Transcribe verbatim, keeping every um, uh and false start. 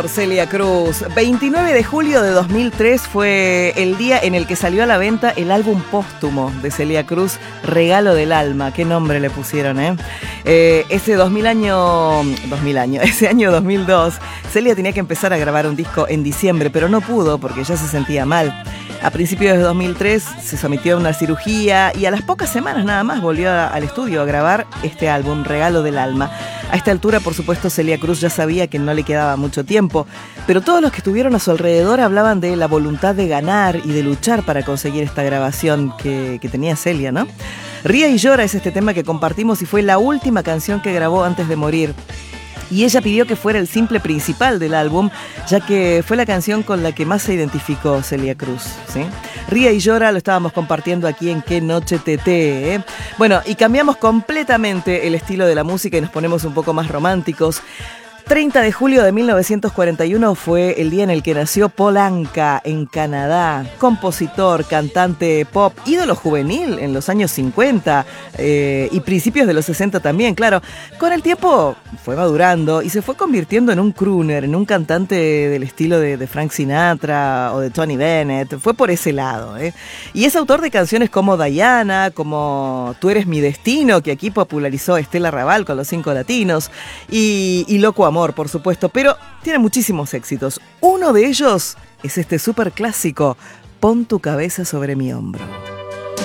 Celia Cruz. veintinueve de julio de dos mil tres fue el día en el que salió a la venta el álbum póstumo de Celia Cruz, Regalo del Alma. Qué nombre le pusieron, ¿eh? eh ese dos mil año, dos mil año, ese año dos mil dos, Celia tenía que empezar a grabar un disco en diciembre, pero no pudo porque ya se sentía mal. A principios de dos mil tres se sometió a una cirugía y a las pocas semanas nada más volvió a, al estudio a grabar este álbum, Regalo del Alma. A esta altura, por supuesto, Celia Cruz ya sabía que no le quedaba mucho tiempo, pero todos los que estuvieron a su alrededor hablaban de la voluntad de ganar y de luchar para conseguir esta grabación que, que tenía Celia, ¿no? Ría y llora es este tema que compartimos y fue la última canción que grabó antes de morir. Y ella pidió que fuera el simple principal del álbum, ya que fue la canción con la que más se identificó Celia Cruz, ¿sí? Ría y llora lo estábamos compartiendo aquí en Qué Noche Teté, ¿eh? Bueno, y cambiamos completamente el estilo de la música y nos ponemos un poco más románticos. treinta de julio de mil novecientos cuarenta y uno fue el día en el que nació Paul Anka en Canadá, compositor, cantante pop, ídolo juvenil en los años cincuenta eh, y principios de los sesenta también, claro. Con el tiempo fue madurando y se fue convirtiendo en un crooner, en un cantante del estilo de, de Frank Sinatra o de Tony Bennett. Fue por ese lado, ¿eh? Y es autor de canciones como Diana, como Tú eres mi destino, que aquí popularizó Estela Raval con Los Cinco Latinos, y, y Loco Amor, por supuesto, pero tiene muchísimos éxitos. Uno de ellos es este súper clásico, Pon tu cabeza sobre mi hombro.